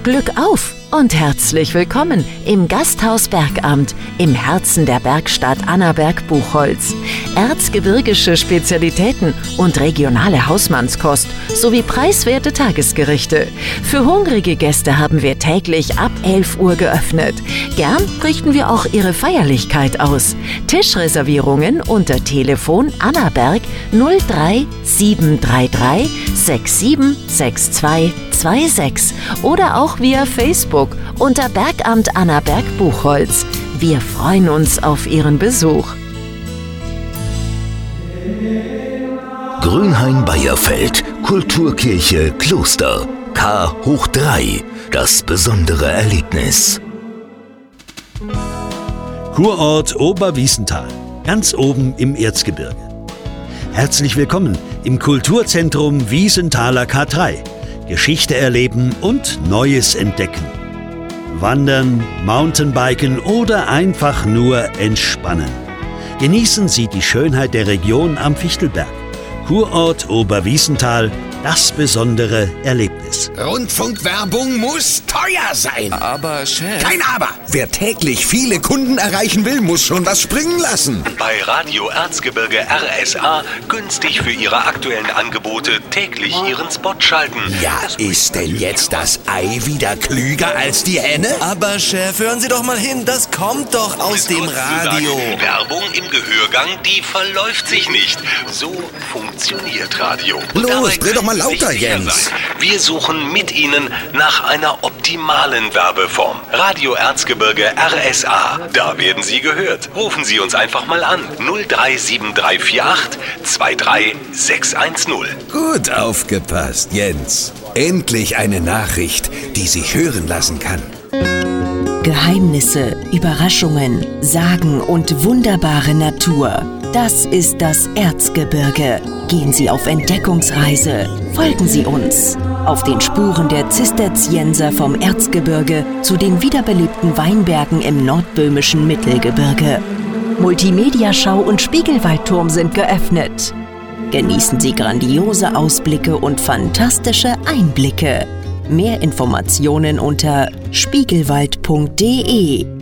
Glück auf und herzlich willkommen im Gasthaus Bergamt im Herzen der Bergstadt Annaberg-Buchholz. Erzgebirgische Spezialitäten und regionale Hausmannskost sowie preiswerte Tagesgerichte. Für hungrige Gäste haben wir täglich ab 11 Uhr geöffnet. Gern richten wir auch Ihre Feierlichkeit aus. Tischreservierungen unter Telefon Annaberg 03733 676226 oder auch via Facebook unter Bergamt Annaberg-Buchholz. Wir freuen uns auf Ihren Besuch. Grünhain-Beierfeld, Kulturkirche Kloster, K hoch 3, das besondere Erlebnis. Kurort Oberwiesenthal, ganz oben im Erzgebirge. Herzlich willkommen im Kulturzentrum Wiesenthaler K3. Geschichte erleben und Neues entdecken. Wandern, Mountainbiken oder einfach nur entspannen. Genießen Sie die Schönheit der Region am Fichtelberg. Kurort Oberwiesenthal, das besondere Erlebnis. Rundfunkwerbung muss teuer sein. Aber, Chef... Kein Aber! Wer täglich viele Kunden erreichen will, muss schon was springen lassen. Bei Radio Erzgebirge RSA günstig für Ihre aktuellen Angebote täglich Ihren Spot schalten. Ja, ist denn jetzt das Ei wieder klüger als die Henne? Aber, Chef, hören Sie doch mal hin, das kommt doch aus dem Radio. Werbung im Gehörgang, die verläuft sich nicht. So funktioniert Radio. Los, dreh doch mal lauter, Jens. Wir suchen mit Ihnen nach einer optimalen Werbeform. Radio Erzgebirge RSA. Da werden Sie gehört. Rufen Sie uns einfach mal an. 037348 23610. Gut aufgepasst, Jens. Endlich eine Nachricht, die sich hören lassen kann. Geheimnisse, Überraschungen, Sagen und wunderbare Natur. Das ist das Erzgebirge. Gehen Sie auf Entdeckungsreise. Folgen Sie uns. Auf den Spuren der Zisterzienser vom Erzgebirge zu den wiederbelebten Weinbergen im nordböhmischen Mittelgebirge. Multimediaschau und Spiegelwaldturm sind geöffnet. Genießen Sie grandiose Ausblicke und fantastische Einblicke. Mehr Informationen unter spiegelwald.de.